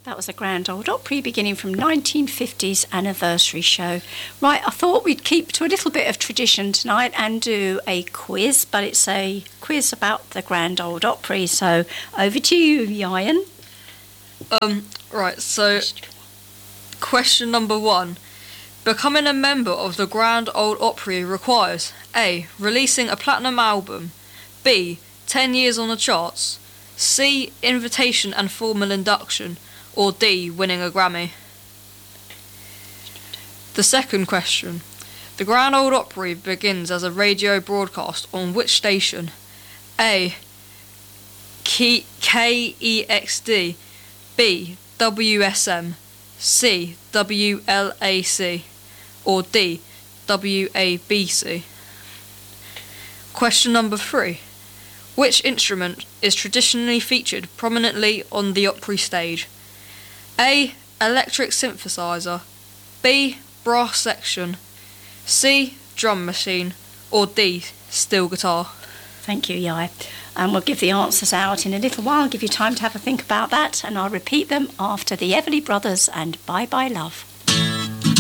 That was a Grand Ole Opry beginning from 1950's anniversary show. Right, I thought we'd keep to a little bit of tradition tonight and do a quiz, but it's a quiz about the Grand Ole Opry. So over to you, Ian. Right, so question number 1. Becoming a member of the Grand Ole Opry requires A. Releasing a platinum album, B. 10 years on the charts, C. Invitation and formal induction, or D. Winning a Grammy. The second question. The Grand Ole Opry begins as a radio broadcast on which station? A. KEXD, B. WSM, C. WLAC, or D. WABC. Question number 3. Which instrument is traditionally featured prominently on the Opry stage? A. Electric synthesizer, B. Brass section, C. Drum machine, or D. Steel guitar. Thank you, Yai. And we'll give the answers out in a little while, give you time to have a think about that, and I'll repeat them after the Everly Brothers and Bye Bye Love.